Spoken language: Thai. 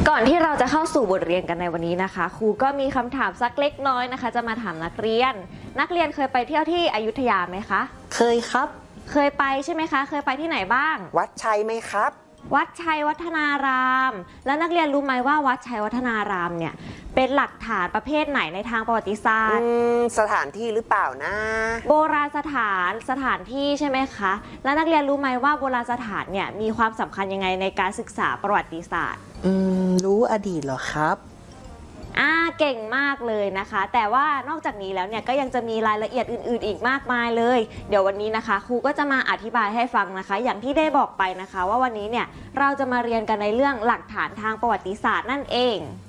ก่อนที่เราจะเข้าสู่บทเรียนกันในวันนี้นะคะครูก็มีคำถามสักเล็กน้อยนะคะจะมาถามนักเรียนเคยไปเที่ยวที่อยุธยาไหมคะเคยครับเคยไปใช่ไหมคะเคยไปที่ไหนบ้างวัดชัยไหมครับวัดชัยวัฒนารามแล้วนักเรียนรู้ไหมว่าวัดชัยวัฒนารามเนี่ยเป็นหลักฐานประเภทไหนในทางประวัติศาสตร์สถานที่หรือเปล่านะโบราณสถานที่ใช่ไหมคะแล้วนักเรียนรู้ไหมว่าโบราณสถานเนี่ยมีความสำคัญยังไงในการศึกษาประวัติศาสตร์รู้อดีตเหรอครับเก่งมากเลยนะคะแต่ว่านอกจากนี้แล้วเนี่ยก็ยังจะมีรายละเอียดอื่นๆอีกมากมายเลยเดี๋ยววันนี้นะคะครูก็จะมาอธิบายให้ฟังนะคะอย่างที่ได้บอกไปนะคะว่าวันนี้เนี่ยเราจะมาเรียนกันในเรื่องหลักฐานทางประวัติศาสตร์นั่นเอง